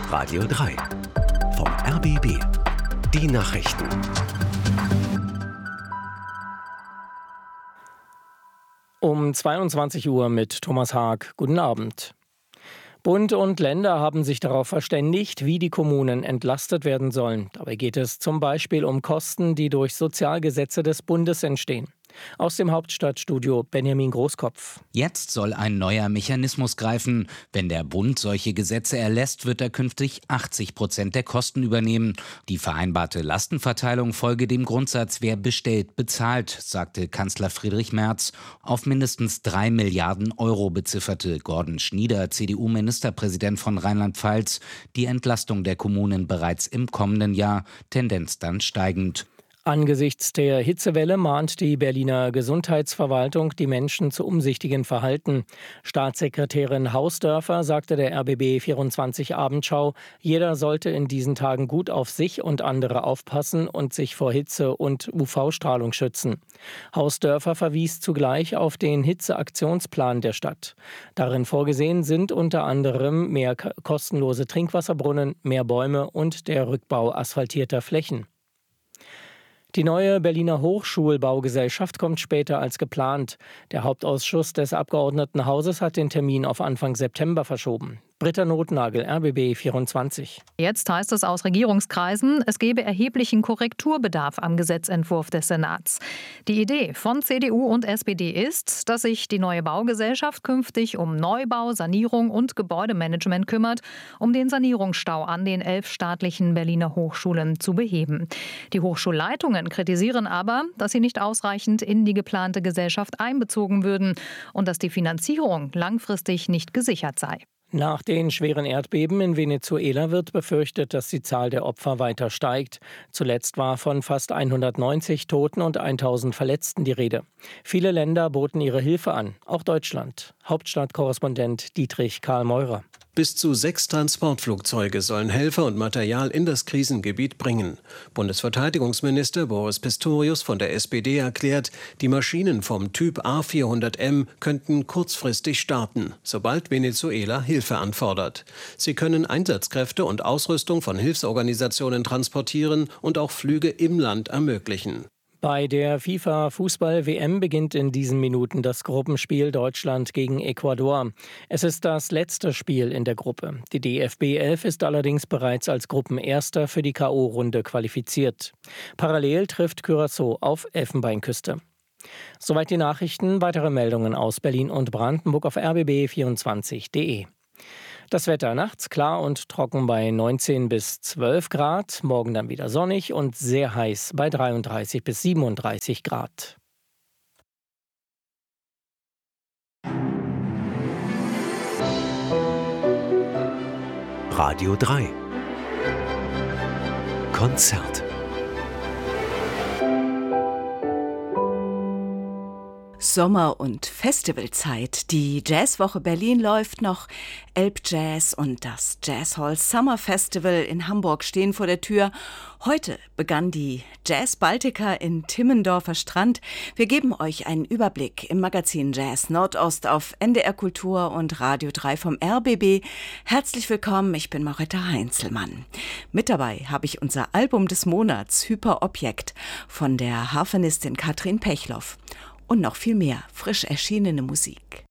Radio 3 vom RBB. Die Nachrichten. Um 22 Uhr mit Thomas Haag. Guten Abend. Bund und Länder haben sich darauf verständigt, wie die Kommunen entlastet werden sollen. Dabei geht es zum Beispiel um Kosten, die durch Sozialgesetze des Bundes entstehen. Aus dem Hauptstadtstudio Benjamin Großkopf. Jetzt soll ein neuer Mechanismus greifen. Wenn der Bund solche Gesetze erlässt, wird er künftig 80% der Kosten übernehmen. Die vereinbarte Lastenverteilung folge dem Grundsatz, wer bestellt, bezahlt, sagte Kanzler Friedrich Merz. Auf mindestens 3 Milliarden Euro bezifferte Gordon Schnieder, CDU-Ministerpräsident von Rheinland-Pfalz, die Entlastung der Kommunen bereits im kommenden Jahr, Tendenz dann steigend. Angesichts der Hitzewelle mahnt die Berliner Gesundheitsverwaltung die Menschen zu umsichtigem Verhalten. Staatssekretärin Hausdörfer sagte der RBB24 Abendschau, jeder sollte in diesen Tagen gut auf sich und andere aufpassen und sich vor Hitze und UV-Strahlung schützen. Hausdörfer verwies zugleich auf den Hitzeaktionsplan der Stadt. Darin vorgesehen sind unter anderem mehr kostenlose Trinkwasserbrunnen, mehr Bäume und der Rückbau asphaltierter Flächen. Die neue Berliner Hochschulbaugesellschaft kommt später als geplant. Der Hauptausschuss des Abgeordnetenhauses hat den Termin auf Anfang September verschoben. Britta Nothnagel, RBB 24. Jetzt heißt es aus Regierungskreisen, es gebe erheblichen Korrekturbedarf am Gesetzentwurf des Senats. Die Idee von CDU und SPD ist, dass sich die neue Baugesellschaft künftig um Neubau, Sanierung und Gebäudemanagement kümmert, um den Sanierungsstau an den 11 staatlichen Berliner Hochschulen zu beheben. Die Hochschulleitungen kritisieren aber, dass sie nicht ausreichend in die geplante Gesellschaft einbezogen würden und dass die Finanzierung langfristig nicht gesichert sei. Nach den schweren Erdbeben in Venezuela wird befürchtet, dass die Zahl der Opfer weiter steigt. Zuletzt war von fast 190 Toten und 1000 Verletzten die Rede. Viele Länder boten ihre Hilfe an, auch Deutschland. Hauptstadtkorrespondent Dietrich Karl Meurer. Bis zu 6 Transportflugzeuge sollen Helfer und Material in das Krisengebiet bringen. Bundesverteidigungsminister Boris Pistorius von der SPD erklärt, die Maschinen vom Typ A400M könnten kurzfristig starten, sobald Venezuela Hilfe anfordert. Sie können Einsatzkräfte und Ausrüstung von Hilfsorganisationen transportieren und auch Flüge im Land ermöglichen. Bei der FIFA-Fußball-WM beginnt in diesen Minuten das Gruppenspiel Deutschland gegen Ecuador. Es ist das letzte Spiel in der Gruppe. Die DFB 11 ist allerdings bereits als Gruppenerster für die K.O.-Runde qualifiziert. Parallel trifft Curaçao auf Elfenbeinküste. Soweit die Nachrichten. Weitere Meldungen aus Berlin und Brandenburg auf rbb24.de. Das Wetter nachts klar und trocken bei 19 bis 12 Grad, morgen dann wieder sonnig und sehr heiß bei 33 bis 37 Grad. Radio 3 Konzert. Sommer- und Festivalzeit. Die Jazzwoche Berlin läuft noch. Elbjazz und das Jazzhall Summer Festival in Hamburg stehen vor der Tür. Heute begann die Jazz Baltica in Timmendorfer Strand. Wir geben euch einen Überblick im Magazin Jazz Nordost auf NDR Kultur und Radio 3 vom RBB. Herzlich willkommen, ich bin Marietta Heinzelmann. Mit dabei habe ich unser Album des Monats, Hyperobjekt, von der Harfenistin Katrin Pechloff. Und noch viel mehr frisch erschienene Musik.